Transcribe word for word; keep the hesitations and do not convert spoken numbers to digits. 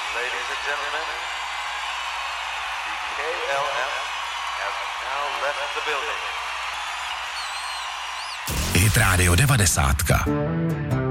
Ladies and gentlemen, the K L M has now left the building. Hit Radio devadesátka.